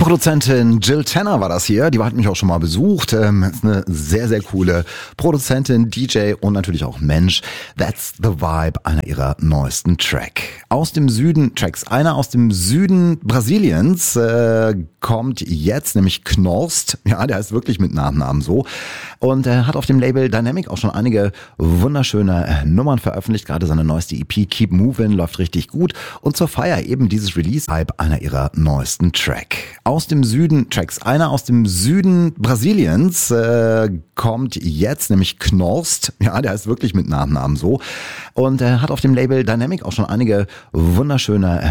Produzentin Jill Tanner war das hier. Die hat mich auch schon mal besucht. Ist eine sehr, sehr coole Produzentin, DJ und natürlich auch Mensch. That's the Vibe, einer ihrer neuesten Tracks. Einer aus dem Süden Brasiliens kommt jetzt, nämlich Knorst. Ja, der heißt wirklich mit Nachnamen so. Und hat auf dem Label Dynamic auch schon einige wunderschöne Nummern veröffentlicht. Gerade seine neueste EP Keep Movin' läuft richtig gut. Und zur Feier eben dieses Release-Hype einer ihrer neuesten Tracks. Einer aus dem Süden Brasiliens kommt jetzt, nämlich Knorst. Ja, der heißt wirklich mit Nachnamen so. Und hat auf dem Label Dynamic auch schon einige wunderschöne